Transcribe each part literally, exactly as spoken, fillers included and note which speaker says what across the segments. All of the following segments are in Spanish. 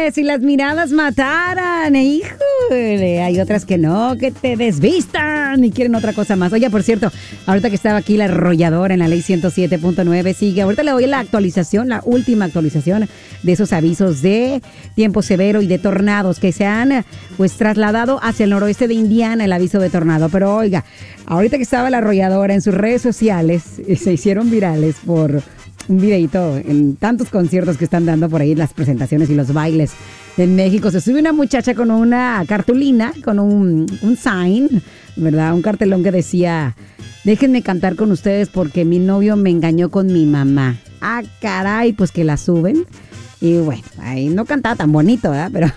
Speaker 1: si las miradas mataran, híjole, hay otras que no, que te desvistan y quieren otra cosa más. Oye, por cierto, ahorita que estaba aquí la arrolladora en la ley ciento siete punto nueve, sigue, ahorita le doy la actualización, la última actualización de esos avisos de tiempo severo y de tornados que se han pues trasladado hacia el noroeste de Indiana, el aviso de tornado. Pero oiga, ahorita que estaba la arrolladora en sus redes sociales, se hicieron virales por un videito en tantos conciertos que están dando por ahí, las presentaciones y los bailes en México. Se sube una muchacha con una cartulina, con un, un sign, ¿verdad? Un cartelón que decía: déjenme cantar con ustedes porque mi novio me engañó con mi mamá. Ah, caray, pues que la suben. Y bueno, ahí no cantaba tan bonito, ¿verdad? Pero,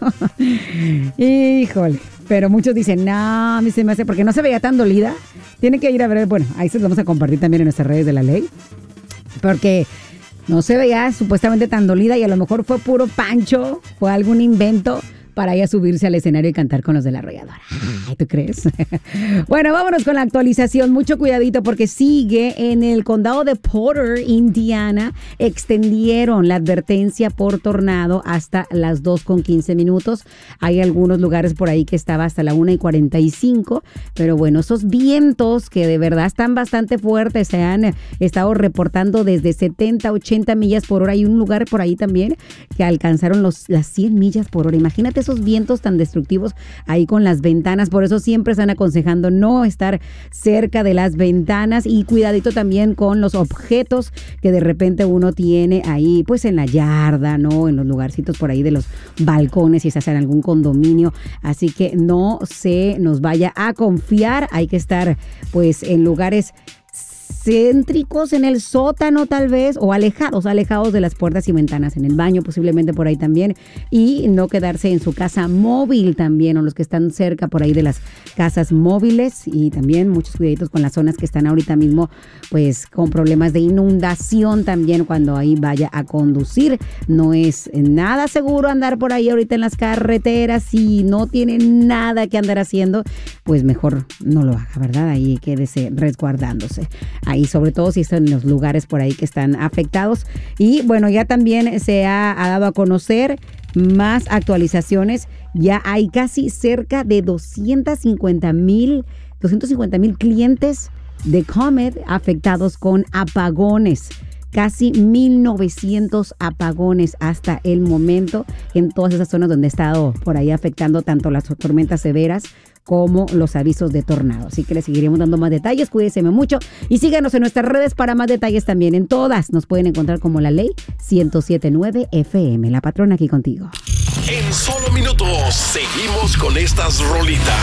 Speaker 1: híjole. Pero muchos dicen, no, a mí se me hace, porque no se veía tan dolida. Tiene que ir a ver, bueno, ahí se los vamos a compartir también en nuestras redes de la ley. Porque no se veía supuestamente tan dolida y a lo mejor fue puro pancho, fue algún invento para ella subirse al escenario y cantar con los de la arrolladora. Ay, ¿tú crees? Bueno, vámonos con la actualización. Mucho cuidadito porque sigue en el condado de Porter, Indiana. Extendieron la advertencia por tornado hasta las dos con quince minutos. Hay algunos lugares por ahí que estaba hasta la una y cuarenta y cinco. Pero bueno, esos vientos que de verdad están bastante fuertes se han estado reportando desde setenta, ochenta millas por hora. Hay un lugar por ahí también que alcanzaron los, las cien millas por hora. Imagínate esos vientos tan destructivos ahí con las ventanas. Por eso siempre están aconsejando no estar cerca de las ventanas y cuidadito también con los objetos que de repente uno tiene ahí pues en la yarda, ¿no? En los lugarcitos por ahí de los balcones, si estás en algún condominio. Así que no se nos vaya a confiar. Hay que estar pues en lugares céntricos, en el sótano tal vez, o alejados, alejados de las puertas y ventanas, en el baño posiblemente por ahí también, y no quedarse en su casa móvil también, o los que están cerca por ahí de las casas móviles, y también muchos cuidaditos con las zonas que están ahorita mismo pues con problemas de inundación también cuando ahí vaya a conducir. No es nada seguro andar por ahí ahorita en las carreteras. Si no tiene nada que andar haciendo, pues mejor no lo haga, ¿verdad? Ahí quédese resguardándose. Ahí, sobre todo si están en los lugares por ahí que están afectados. Y bueno, ya también se ha, ha dado a conocer más actualizaciones. Ya hay casi cerca de doscientos cincuenta mil clientes de Comet afectados con apagones. Casi mil novecientos apagones hasta el momento en todas esas zonas donde ha estado por ahí afectando tanto las tormentas severas como los avisos de tornado. Así que les seguiremos dando más detalles. Cuídense mucho y síganos en nuestras redes para más detalles también. En todas nos pueden encontrar como La Ley ciento siete punto nueve F M. La Patrona aquí contigo.
Speaker 2: En solo minutos seguimos con estas rolitas.